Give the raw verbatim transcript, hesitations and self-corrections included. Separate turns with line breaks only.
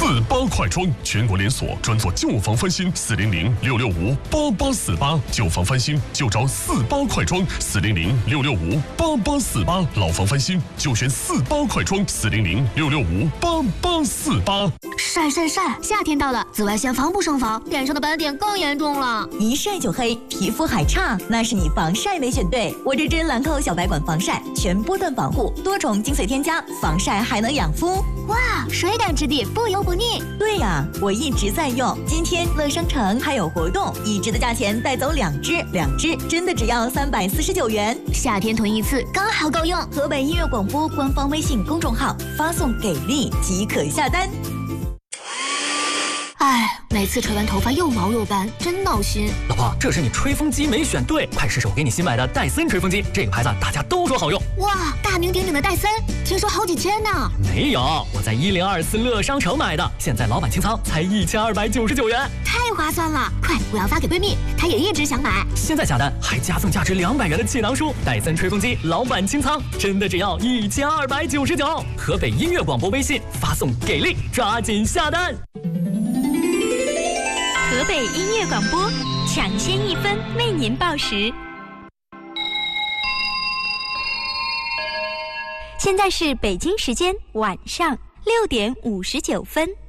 八快装，全国连锁，专做旧房翻新。四零零六六五八八四八，旧房翻新就找四八快装。四零零六六五八八四八，老房翻新就选四八快装。四零零六六五八八四八。
晒晒晒！夏天到了，紫外线防不胜防，脸上的斑点更严重了。
一晒就黑，皮肤还差，那是你防晒没选对。我这支兰蔻小白管防晒，全波段防护，多重精髓添加，防晒还能养肤。
哇，水感质地，不油不腻。
对呀，我一直在用。今天乐商城还有活动，一支的价钱带走两支，两支真的只要三百四十九元。
夏天囤一次刚好够用。
河北音乐广播官方微信公众号发送给力即可下单。
哎，每次吹完头发又毛又干，真闹心。
老婆，这是你吹风机没选对，快试试我给你新买的戴森吹风机，这个牌子大家都说好用。
哇，大名鼎鼎的戴森，听说好几千呢。
没有，我在一零二四乐商城买的，现在老板清仓才一千二百九十九元，
太划算了！快，我要发给闺蜜，她也一直想买。
现在下单还加赠价值两百元的气囊书，戴森吹风机老板清仓，真的只要一千二百九十九。河北音乐广播微信发送给力，抓紧下单。
河北音乐广播，抢先一分为您报时。现在是北京时间晚上六点五十九分。